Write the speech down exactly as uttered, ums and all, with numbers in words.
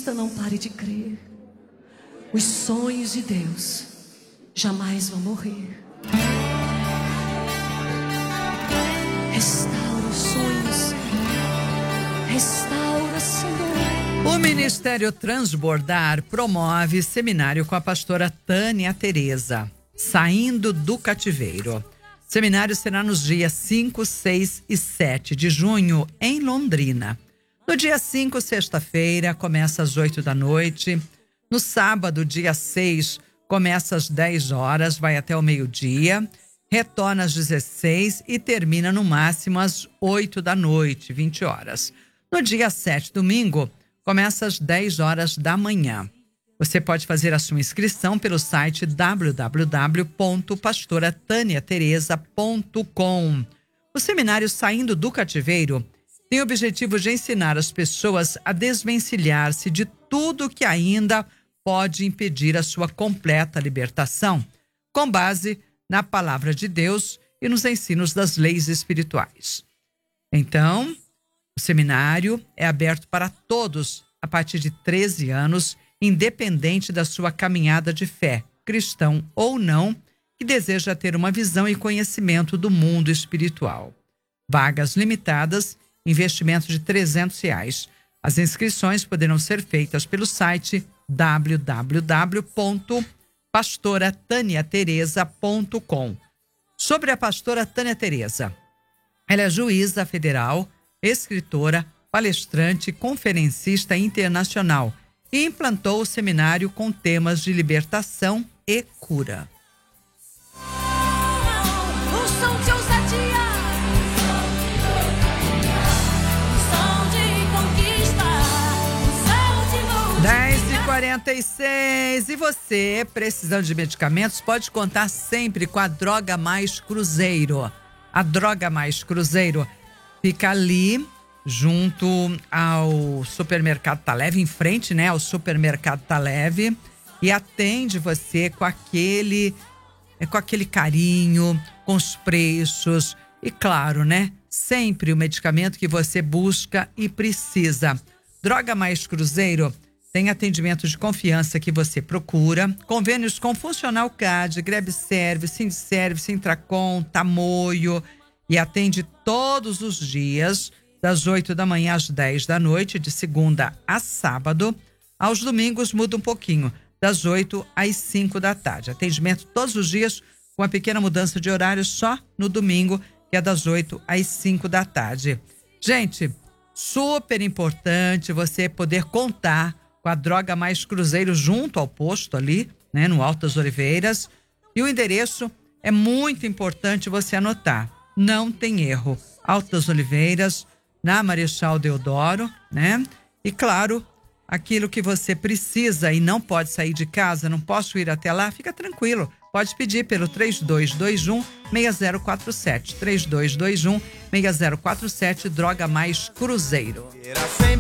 desista, não pare de crer. Os sonhos de Deus jamais vão morrer. Restaura os sonhos. Restaura, Senhor. O Ministério Transbordar promove seminário com a pastora Tânia Tereza, Saindo do Cativeiro. Seminário será nos dias cinco, seis e sete de junho, em Londrina. No dia cinco, sexta-feira, começa às oito da noite. No sábado, dia seis, começa às dez horas, vai até o meio-dia. Retorna às dezesseis e termina no máximo às oito da noite, vinte horas. No dia sete, domingo, começa às dez horas da manhã. Você pode fazer a sua inscrição pelo site w w w ponto pastora tânia tereza ponto com. O seminário Saindo do Cativeiro tem o objetivo de ensinar as pessoas a desvencilhar-se de tudo que ainda pode impedir a sua completa libertação, com base na palavra de Deus e nos ensinos das leis espirituais. Então, o seminário é aberto para todos a partir de treze anos, independente da sua caminhada de fé, cristão ou não, que deseja ter uma visão e conhecimento do mundo espiritual. Vagas limitadas, investimento de trezentos reais. As inscrições poderão ser feitas pelo site w w w ponto pastora tânia tereza ponto com. Sobre a pastora Tânia Tereza, ela é juíza federal, escritora, palestrante, conferencista internacional e implantou o seminário com temas de libertação e cura. Um som de ousadia, um som de conquista, um som de luz. dez e quarenta e seis. E você, precisando de medicamentos, pode contar sempre com a Droga Mais Cruzeiro. A Droga Mais Cruzeiro fica ali junto ao supermercado Tá Leve, em frente, né, ao supermercado Tá Leve, e atende você com aquele, com aquele carinho, com os preços e, claro, né, sempre o medicamento que você busca e precisa. Droga Mais Cruzeiro tem atendimento de confiança que você procura, convênios com Funcional Card, Grab Service, Sindservice, Intracom, Tamoio, e atende todos os dias, das oito da manhã às dez da noite, de segunda a sábado. Aos domingos muda um pouquinho, das oito às cinco da tarde. Atendimento todos os dias, com uma pequena mudança de horário só no domingo, que é das oito às cinco da tarde. Gente, super importante você poder contar com a Droga Mais Cruzeiro junto ao posto ali, né, no Alto das Oliveiras. E o endereço é muito importante você anotar. Não tem erro. Alto das Oliveiras, na Marechal Deodoro, né? E claro, aquilo que você precisa e não pode sair de casa, não posso ir até lá, fica tranquilo. Pode pedir pelo três dois dois um, seis zero quatro sete. três dois dois um, seis zero quatro sete, Droga Mais Cruzeiro.